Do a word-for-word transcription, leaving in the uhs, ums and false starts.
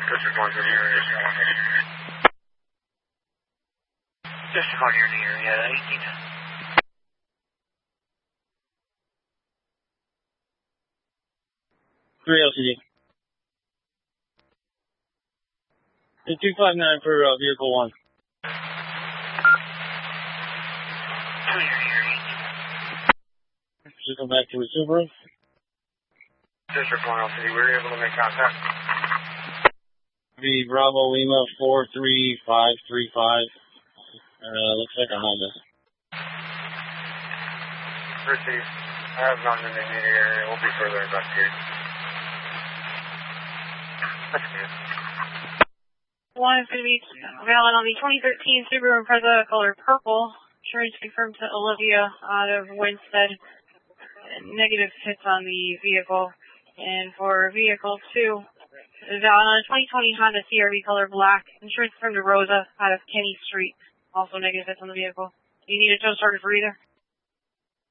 District one to the area. District one here in the area, eighteen. three L C D. two five nine for uh, vehicle one. two here in the area. Just come back to a Subaru. District one L C D, we were able to make contact. The Bravo Lima four three five three five. Uh, looks like a Honda. Received. I have not in the immediate area. We'll be further investigated. That's good. One is going to be valid on the twenty thirteen Subaru Impreza color purple. Insurance confirmed to Olivia out of Winstead. Negative hits on the vehicle. And for vehicle two, is valid on a twenty twenty Honda C R V color black. Insurance confirmed to Rosa out of Kenny Street. Also negative hits on the vehicle. Do you need a tow started for either?